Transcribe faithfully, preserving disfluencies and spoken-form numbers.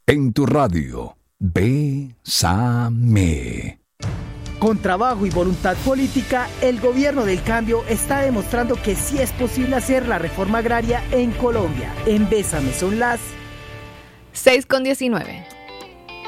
En tu radio, Bésame. Con trabajo y voluntad política, el gobierno del cambio está demostrando que sí es posible hacer la reforma agraria en Colombia. En Bésame son las seis con diecinueve.